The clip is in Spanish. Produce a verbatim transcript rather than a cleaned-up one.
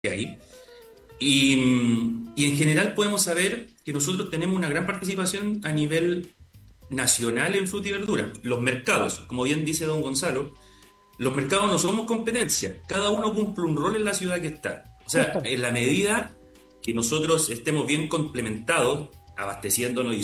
hay. Y, mm, y en general podemos saber que nosotros tenemos una gran participación a nivel nacional en fruta y verdura. Los mercados, como bien dice don Gonzalo, los mercados no somos competencia, cada uno cumple un rol en la ciudad que está. O sea, Justo. en la medida que nosotros estemos bien complementados, abasteciéndonos y